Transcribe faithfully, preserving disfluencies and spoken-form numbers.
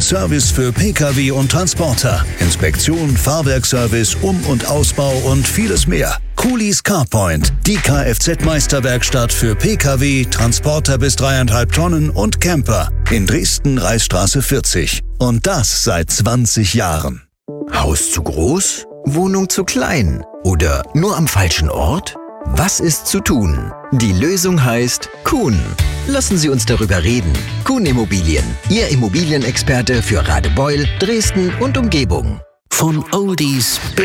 Service für Pkw und Transporter, Inspektion, Fahrwerkservice, Um- und Ausbau und vieles mehr. Kulis CarPoint, die Kfz-Meisterwerkstatt für Pkw, Transporter bis dreieinhalb Tonnen und Camper. In Dresden, Reichsstraße vierzig. Und das seit zwanzig Jahren. Haus zu groß? Wohnung zu klein? Oder nur am falschen Ort? Was ist zu tun? Die Lösung heißt Kuhn. Lassen Sie uns darüber reden. Kuhn Immobilien, Ihr Immobilienexperte für Radebeul, Dresden und Umgebung. Von Oldies